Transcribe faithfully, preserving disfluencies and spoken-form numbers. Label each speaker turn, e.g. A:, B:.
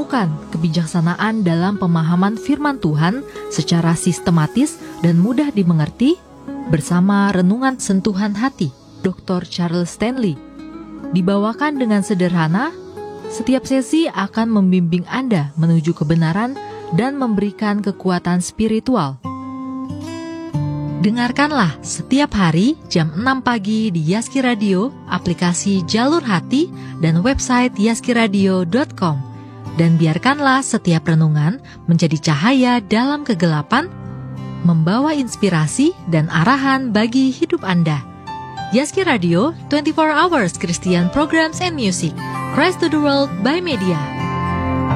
A: menemukan kebijaksanaan dalam pemahaman firman Tuhan secara sistematis dan mudah dimengerti bersama renungan sentuhan hati doktor Charles Stanley. Dibawakan dengan sederhana, setiap sesi akan membimbing Anda menuju kebenaran dan memberikan kekuatan spiritual. Dengarkanlah setiap hari jam enam pagi di Yaski Radio, aplikasi Jalur Hati, dan website yaski radio dot com. Dan biarkanlah setiap renungan menjadi cahaya dalam kegelapan, membawa inspirasi dan arahan bagi hidup Anda. Yaski Radio, twenty-four hours Christian Programs and Music. Christ to the World by Media.